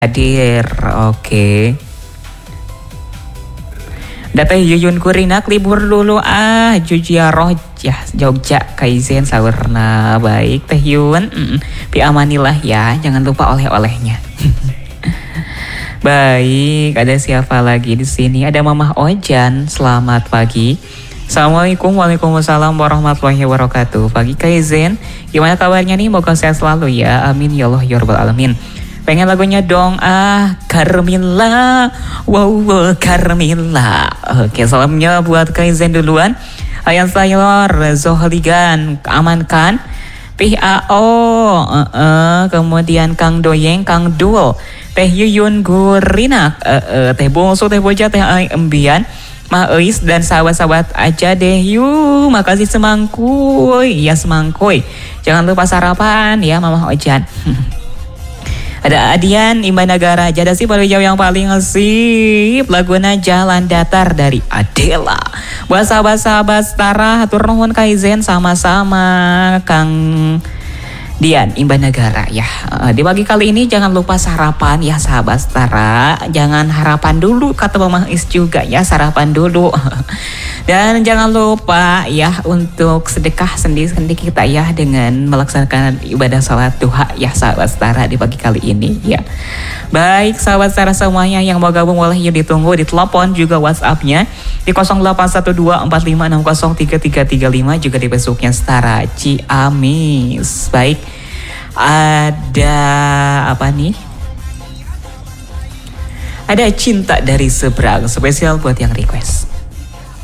Hadir, oke. Dateh Yuyun Kurinak libur dulu Jujiaroh ya Jogja Kaizen sawerna baik Teh Yun. Pi amanilah ya, jangan lupa oleh-olehnya. Baik, ada siapa lagi di sini? Ada Mamah Ojan. Selamat pagi. Assalamualaikum, waalaikumsalam warahmatullahi wabarakatuh. Pagi Kaizen, gimana kabarnya nih? Moga sehat selalu ya. Amin ya Allah ya rabbal alamin. Pengen lagunya dong, Carmilla, wow Carmilla. Oke, salamnya buat Kaizen duluan. Ayat saya Zohligan, amankan. PAO, kemudian Kang Doyeng, Kang Dul, Teh Yuyun Gurinak, Teh Bungsu, Teh Boja, Teh Ai Embian, Ma Eis dan sahabat-sahabat aja deh yuk. Makasih semangkuy, ya semangkuy. Jangan lupa sarapan ya Mamah Ojan. Ada Adian Imba Nagara, Jada sih pada jauh yang paling ngesip laguna Jalan Datar dari Adela. Buat sahabat-sahabat setara hatur nuhun Kaizen sama-sama Kang Dian Imba Nagara ya. Di pagi kali ini jangan lupa sarapan ya sahabat setara. Jangan harapan dulu kata Mamah Is juga ya, sarapan dulu. Dan jangan lupa ya untuk sedekah sendi-sendi kita ya dengan melaksanakan ibadah salat duha ya sahabat setara di pagi kali ini ya. Baik sahabat setara semuanya yang mau gabung boleh yuk ditunggu di telepon juga WhatsApp-nya di 081245603335 juga di Facebooknya Setara Ciamis. Baik, ada apa nih? Ada Cinta dari Seberang spesial buat yang request.